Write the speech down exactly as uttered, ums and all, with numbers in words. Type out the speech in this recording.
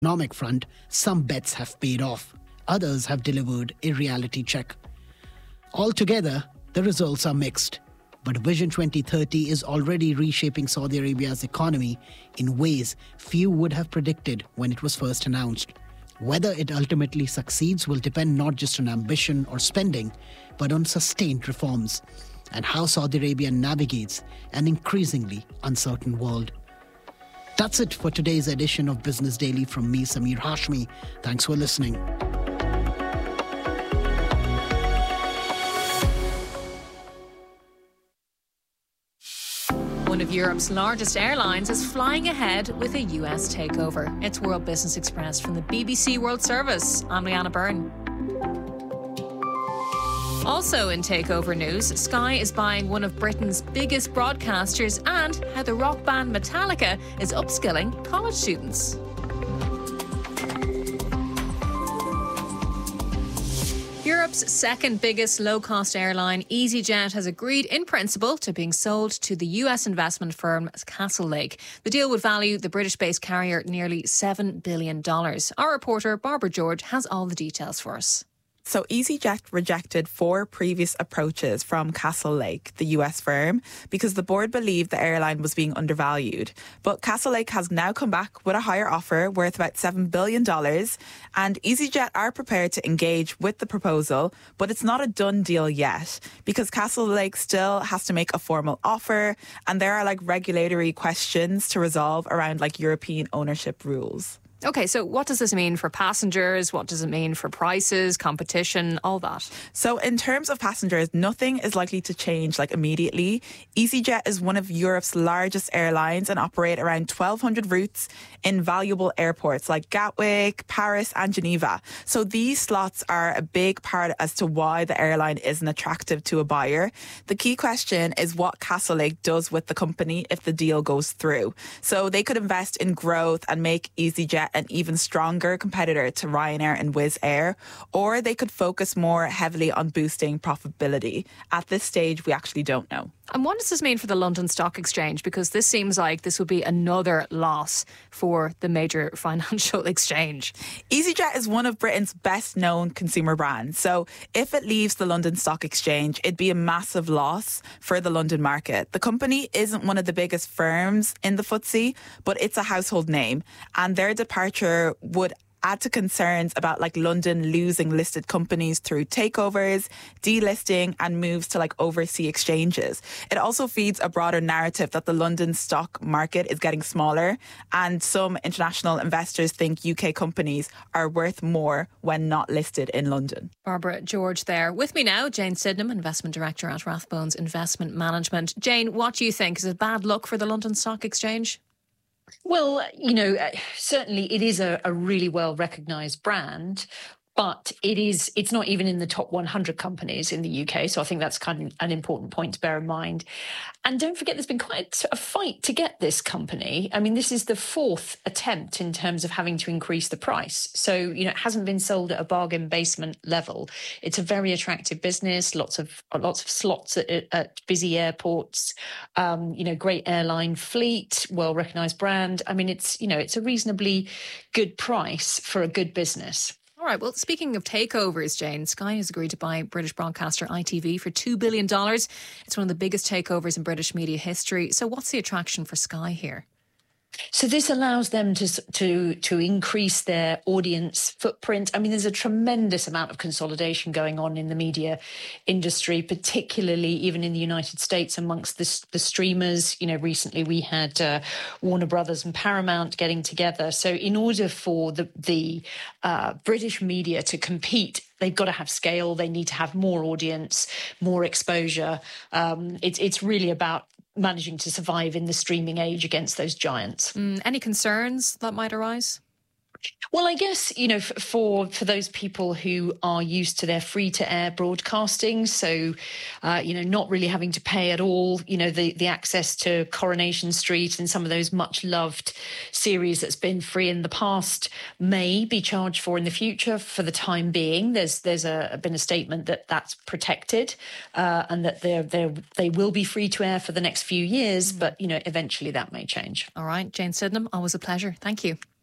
economic front, some bets have paid off. Others have delivered a reality check. Altogether, the results are mixed. But Vision twenty thirty is already reshaping Saudi Arabia's economy in ways few would have predicted when it was first announced. Whether it ultimately succeeds will depend not just on ambition or spending, but on sustained reforms and how Saudi Arabia navigates an increasingly uncertain world. That's it for today's edition of Business Daily from me, Samir Hashmi. Thanks for listening. One of Europe's largest airlines is flying ahead with a U S takeover. It's World Business Express from the B B C World Service. I'm Leanna Byrne. Also in takeover news, Sky is buying one of Britain's biggest broadcasters and how the rock band Metallica is upskilling college students. Europe's second biggest low-cost airline, EasyJet, has agreed in principle to being sold to the U S investment firm Castlelake. The deal would value the British-based carrier nearly seven billion dollars. Our reporter, Barbara George, has all the details for us. So EasyJet rejected four previous approaches from Castlelake, the U S firm, because the board believed the airline was being undervalued. But Castlelake has now come back with a higher offer worth about seven billion dollars, and EasyJet are prepared to engage with the proposal, but it's not a done deal yet because Castlelake still has to make a formal offer, and there are like regulatory questions to resolve around like European ownership rules. OK, so what does this mean for passengers? What does it mean for prices, competition, all that? So in terms of passengers, nothing is likely to change like immediately. EasyJet is one of Europe's largest airlines and operate around twelve hundred routes in valuable airports like Gatwick, Paris and Geneva. So these slots are a big part as to why the airline isn't attractive to a buyer. The key question is what Castlelake does with the company if the deal goes through. So they could invest in growth and make EasyJet an even stronger competitor to Ryanair and Wizz Air, or they could focus more heavily on boosting profitability. At this stage, we actually don't know. And what does this mean for the London Stock Exchange? Because this seems like this would be another loss for the major financial exchange. EasyJet is one of Britain's best known consumer brands. So if it leaves the London Stock Exchange, it'd be a massive loss for the London market. The company isn't one of the biggest firms in the F T S E, but it's a household name. And their departure would add to concerns about like London losing listed companies through takeovers, delisting and moves to like overseas exchanges. It also feeds a broader narrative that the London stock market is getting smaller, and some international investors think U K companies are worth more when not listed in London. Barbara George there. With me now, Jane Sydenham, Investment Director at Rathbones Investment Management. Jane, what do you think? Is it bad luck for the London Stock Exchange? Well, you know, uh, certainly it is a, a really well recognised brand, but it is it's not even in the top one hundred companies in the U K. So I think that's kind of an important point to bear in mind. And don't forget, there's been quite a fight to get this company. I mean, this is the fourth attempt in terms of having to increase the price. So, you know, it hasn't been sold at a bargain basement level. It's a very attractive business, lots of lots of slots at, at busy airports, um, you know, great airline fleet, well-recognised brand. I mean, it's, you know, it's a reasonably good price for a good business. All right, well, speaking of takeovers, Jane, Sky has agreed to buy British broadcaster I T V for two billion dollars. It's one of the biggest takeovers in British media history. So what's the attraction for Sky here? So this allows them to to to increase their audience footprint. I mean, there's a tremendous amount of consolidation going on in the media industry, particularly even in the United States amongst the, the streamers. You know, recently we had uh, Warner Brothers and Paramount getting together. So in order for the the uh, British media to compete, they've got to have scale. They need to have more audience, more exposure. Um, it's it's really about managing to survive in the streaming age against those giants. Mm, any concerns that might arise? Well, I guess, you know, for for those people who are used to their free-to-air broadcasting, so, uh, you know, not really having to pay at all, you know, the, the access to Coronation Street and some of those much-loved series that's been free in the past may be charged for in the future. For the time being, there's there's a, been a statement that that's protected uh, and that they're, they're, they will be free-to-air for the next few years, mm. but, you know, eventually that may change. All right, Jane Sydenham, always a pleasure. Thank you.